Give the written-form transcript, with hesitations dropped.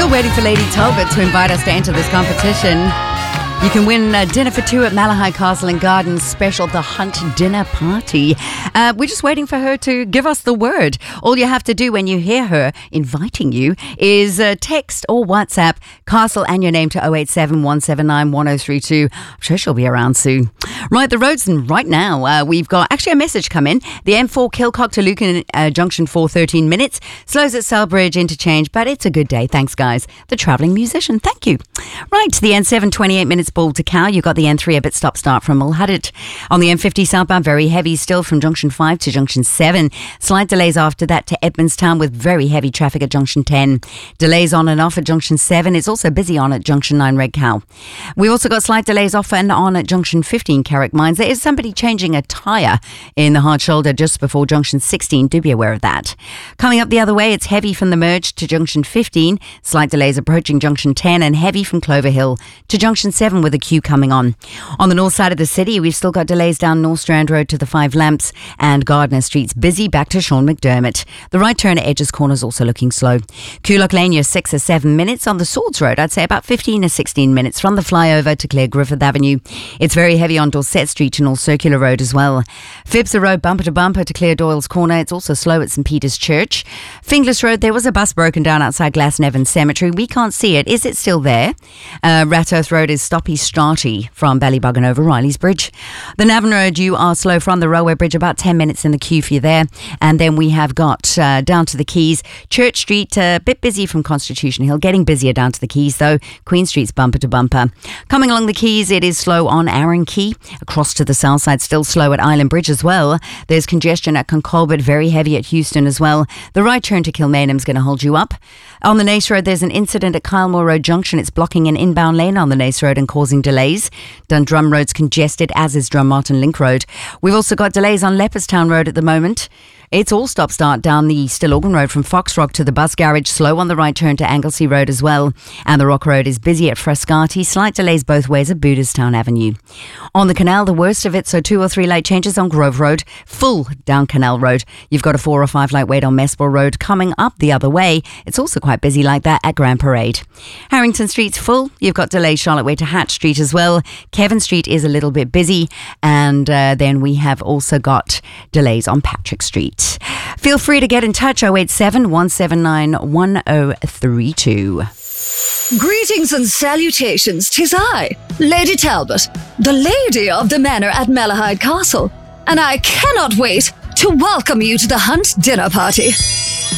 Still waiting for Lady Talbot to invite us to enter this competition. You can win dinner for two at Malahide Castle and Gardens special, the Hunt Dinner Party. We're just waiting for her to give us the word. All you have to do when you hear her inviting you is text or WhatsApp Castle and your name to 087 179 1032. I'm sure she'll be around soon. Right, the roads, and right now we've got actually a message come in. The M4 Kilcock to Lucan Junction for 13 minutes. Slows at Selbridge interchange, but it's a good day. Thanks, guys. The travelling musician, thank you. Right, the N7, 28 minutes Ball to Cow. You've got the N3 a bit stop-start from Mulhuddet. On the M50 southbound, very heavy still from Junction 5 to Junction 7. Slight delays after that to Edmondstown with very heavy traffic at Junction 10. Delays on and off at Junction 7. It's also busy on at Junction 9 Red Cow. We also got slight delays off and on at Junction 15 Carrick Mines. There is somebody changing a tyre in the hard shoulder just before Junction 16. Do be aware of that. Coming up the other way, it's heavy from the merge to Junction 15. Slight delays approaching Junction 10 and heavy from Clover Hill to Junction 7 with a queue coming on. On the north side of the city, we've still got delays down North Strand Road to the Five Lamps, and Gardner Street's busy back to Sean McDermott. The right turn at Edges Corner is also looking slow. Coolock Lane, you're 6 or 7 minutes. On the Swords Road, I'd say about 15 or 16 minutes from the flyover to Clare Griffith Avenue. It's very heavy on Dorset Street and Old Circular Road as well. Phibser Road, bumper to bumper to Clare Doyle's Corner. It's also slow at St Peter's Church. Finglas Road, there was a bus broken down outside Glasnevin Cemetery. We can't see it. Is it still there? Rathurst Road is stoppy Strati from Ballybug over Riley's Bridge. The Navan Road, you are slow from the railway bridge, about 10 minutes in the queue for you there. And then we have got down to the Quays. Church Street, a bit busy from Constitution Hill, getting busier down to the Quays though. Queen Street's bumper to bumper. Coming along the Quays, it is slow on Arran Quay. Across to the south side, still slow at Island Bridge as well. There's congestion at Concolbert, very heavy at Houston as well. The right turn to Kilmainham's going to hold you up. On the Nace Road, there's an incident at Kylemore Road Junction. It's blocking an inbound lane on the Nace Road and causing delays. Dundrum Road's congested, as is Drummartin Link Road. We've also got delays on Leopardstown Road at the moment. It's all stop-start down the Stillorgan Road from Foxrock to the bus garage, slow on the right turn to Anglesey Road as well. And the Rock Road is busy at Frascati, slight delays both ways at Booterstown Avenue. On the canal, the worst of it, so 2 or 3 late changes on Grove Road, full down Canal Road. You've got a 4 or 5 light wait on Mespel Road. Coming up the other way, it's also quite busy like that at Grand Parade. Harrington Street's full. You've got delays Charlotte Way to Hatch Street as well. Kevin Street is a little bit busy. And then we have also got delays on Patrick Street. Feel free to get in touch, 087 179 1032. Greetings and salutations, 'tis I, Lady Talbot, the lady of the manor at Malahide Castle, and I cannot wait to welcome you to the Hunt Dinner Party.